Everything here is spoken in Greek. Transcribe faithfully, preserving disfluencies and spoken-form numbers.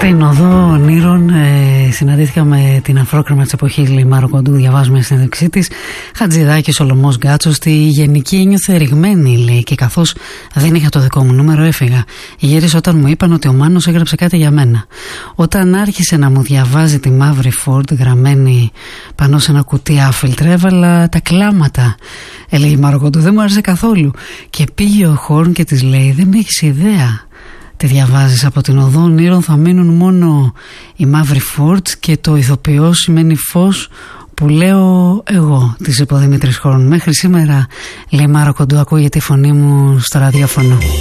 Στην οδό ονείρων ε, συναντήθηκα με την αφρόκρεμα της εποχής, λέει Μάρο Κοντού, διαβάζουμε στην συνέντευξή της. Χατζηδάκης, Σολωμός Γκάτσος. Στη γενική ένιωθε ρηγμένη, λέει, και καθώς δεν είχα το δικό μου νούμερο, έφυγα. Γύρισα όταν μου είπαν ότι ο Μάνος έγραψε κάτι για μένα. Όταν άρχισε να μου διαβάζει τη μαύρη Φόρντ γραμμένη πάνω σε ένα κουτί άφιλτρα, έβαλα τα κλάματα. Έλεγε η Μάρο Κοντού, δεν μου άρεσε καθόλου. Και πήγε ο Χόρν και της λέει, δεν με έχεις ιδέα. Τη διαβάζεις, από την οδό ονείρων θα μείνουν μόνο η μαύρη Φόρτ και το ηθοποιό σημαίνει φως που λέω εγώ, της είπε ο Δημήτρης Χόρν. Μέχρι σήμερα, λέει Μάρο Κοντού, ακούγεται η φωνή μου στο ραδιόφωνο.